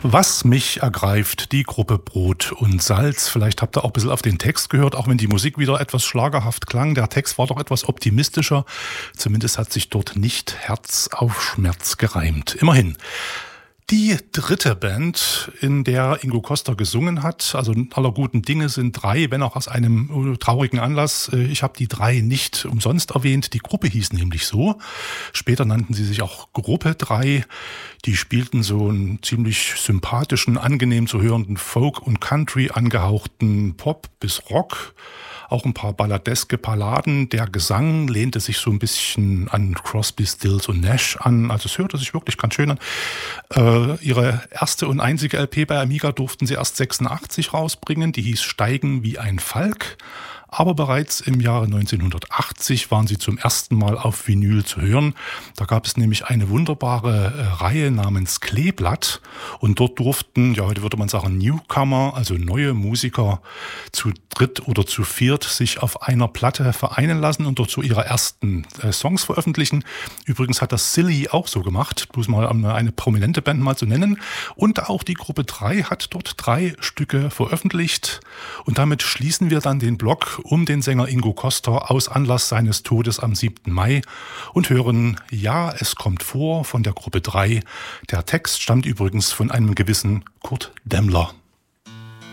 Was mich ergreift, die Gruppe Brot und Salz. Vielleicht habt ihr auch ein bisschen auf den Text gehört, auch wenn die Musik wieder etwas schlagerhaft klang. Der Text war doch etwas optimistischer. Zumindest hat sich dort nicht Herz auf Schmerz gereimt. Immerhin. Die dritte Band, in der Ingo Coster gesungen hat, also aller guten Dinge sind drei, wenn auch aus einem traurigen Anlass. Ich habe die drei nicht umsonst erwähnt. Die Gruppe hieß nämlich so. Später nannten sie sich auch Gruppe 3. Die spielten so einen ziemlich sympathischen, angenehm zu hörenden Folk- und Country angehauchten Pop bis Rock. Auch ein paar balladeske Balladen. Der Gesang lehnte sich so ein bisschen an Crosby, Stills und Nash an. Also es hörte sich wirklich ganz schön an. Ihre erste und einzige LP bei Amiga durften sie erst 86 rausbringen. Die hieß Steigen wie ein Falk. Aber bereits im Jahre 1980 waren sie zum ersten Mal auf Vinyl zu hören. Da gab es nämlich eine wunderbare Reihe namens Kleeblatt. Und dort durften, ja heute würde man sagen Newcomer, also neue Musiker zu dritt oder zu viert sich auf einer Platte vereinen lassen und dort so ihre ersten Songs veröffentlichen. Übrigens hat das Silly auch so gemacht, bloß mal eine prominente Band mal zu nennen. Und auch die Gruppe 3 hat dort 3 Stücke veröffentlicht. Und damit schließen wir dann den Blog um den Sänger Ingo Coster aus Anlass seines Todes am 7. Mai und hören Ja, es kommt vor von der Gruppe 3. Der Text stammt übrigens von einem gewissen Kurt Demmler.